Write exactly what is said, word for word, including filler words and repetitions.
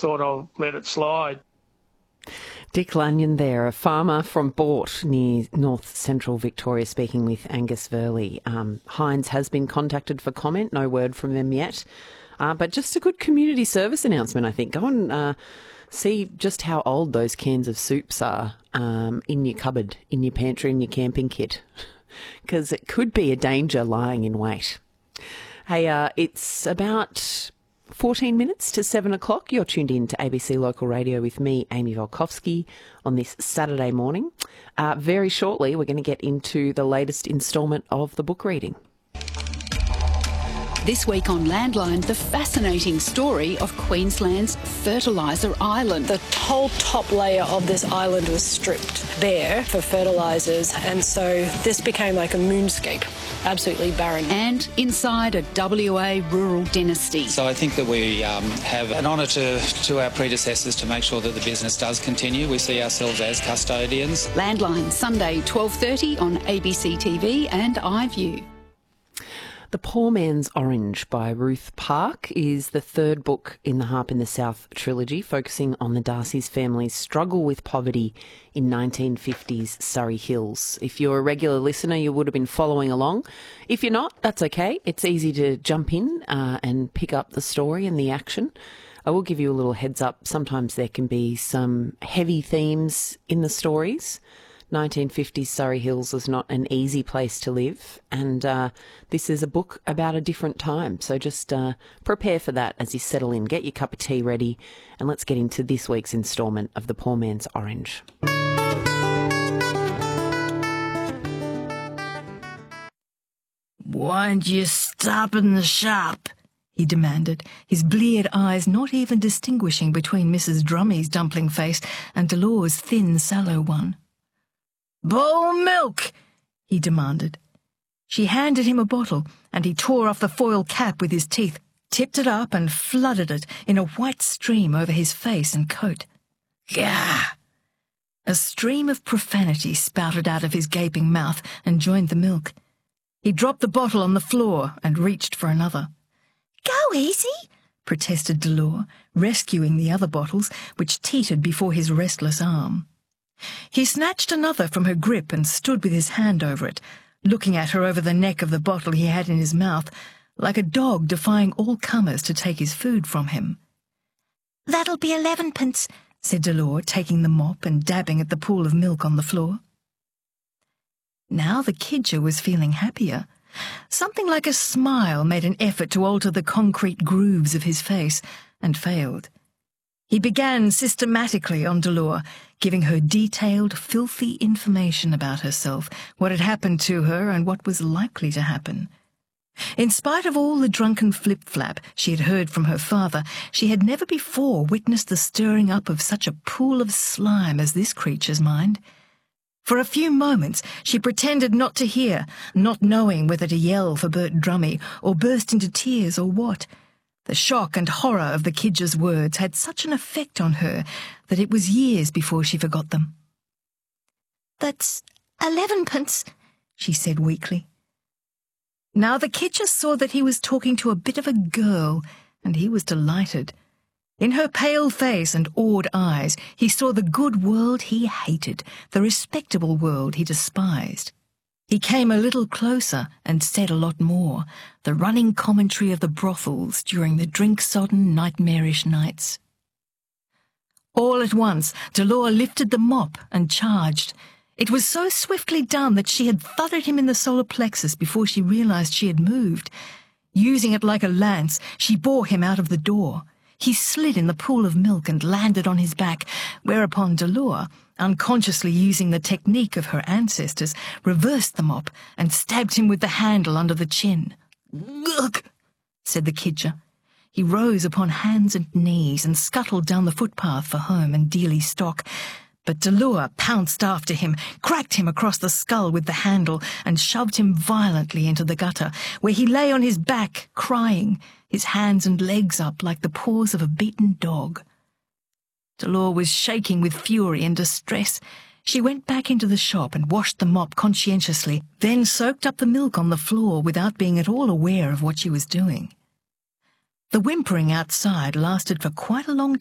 thought I'll let it slide. Dick Lanyon there, a farmer from Boort near north central Victoria, speaking with Angus Verley. Um, Heinz has been contacted for comment, no word from them yet. Uh, but just a good community service announcement, I think. Go and uh, see just how old those cans of soups are um, in your cupboard, in your pantry, in your camping kit, because it could be a danger lying in wait. Hey, uh, it's about fourteen minutes to seven o'clock. You're tuned in to A B C Local Radio with me, Amy Volkovsky, on this Saturday morning. Uh, very shortly, we're going to get into the latest instalment of the book reading. This week on Landline, the fascinating story of Queensland's Fertiliser Island. The whole top layer of this island was stripped bare for fertilisers, and so this became like a moonscape, absolutely barren. And inside a W A rural dynasty. So I think that we um, have an honour to, to our predecessors to make sure that the business does continue. We see ourselves as custodians. Landline, Sunday, twelve thirty on A B C T V and iView. The Poor Man's Orange by Ruth Park is the third book in the Harp in the South trilogy, focusing on the Darcy's family's struggle with poverty in nineteen fifties Surrey Hills. If you're a regular listener, you would have been following along. If you're not, that's okay. It's easy to jump in uh, and pick up the story and the action. I will give you a little heads up. Sometimes there can be some heavy themes in the stories. nineteen fifties Surrey Hills was not an easy place to live, and uh, this is a book about a different time. So just uh, prepare for that as you settle in. Get your cup of tea ready, and let's get into this week's instalment of The Poor Man's Orange. "Why'n't you stop in the shop?" he demanded, his bleared eyes not even distinguishing between Missus Drummy's dumpling face and Dolores' thin, sallow one. "Bowl milk," he demanded. She handed him a bottle, and he tore off the foil cap with his teeth, tipped it up and flooded it in a white stream over his face and coat. Gah! A stream of profanity spouted out of his gaping mouth and joined the milk. He dropped the bottle on the floor and reached for another. "Go easy," protested Dolores, rescuing the other bottles, which teetered before his restless arm. He snatched another from her grip and stood with his hand over it, looking at her over the neck of the bottle he had in his mouth, like a dog defying all comers to take his food from him. "That'll be elevenpence," said Dolores, taking the mop and dabbing at the pool of milk on the floor. Now the kidger was feeling happier. Something like a smile made an effort to alter the concrete grooves of his face, and failed. He began systematically on Dolores, giving her detailed, filthy information about herself, what had happened to her and what was likely to happen. In spite of all the drunken flip-flap she had heard from her father, she had never before witnessed the stirring up of such a pool of slime as this creature's mind. For a few moments she pretended not to hear, not knowing whether to yell for Bert Drummy or burst into tears or what. The shock and horror of the kidger's words had such an effect on her that it was years before she forgot them. "That's elevenpence," she said weakly. Now the kidger saw that he was talking to a bit of a girl, and he was delighted. In her pale face and awed eyes he saw the good world he hated, the respectable world he despised. He came a little closer and said a lot more, the running commentary of the brothels during the drink-sodden, nightmarish nights. All at once, Dolores lifted the mop and charged. It was so swiftly done that she had thudded him in the solar plexus before she realized she had moved. Using it like a lance, she bore him out of the door. He slid in the pool of milk and landed on his back, whereupon Dolores, unconsciously using the technique of her ancestors, reversed the mop and stabbed him with the handle under the chin. "Ugh!" said the kidger. He rose upon hands and knees and scuttled down the footpath for home and dearly stock, but Dolores pounced after him, cracked him across the skull with the handle, and shoved him violently into the gutter, where he lay on his back, crying, his hands and legs up like the paws of a beaten dog. Dolores was shaking with fury and distress. She went back into the shop and washed the mop conscientiously, then soaked up the milk on the floor without being at all aware of what she was doing. The whimpering outside lasted for quite a long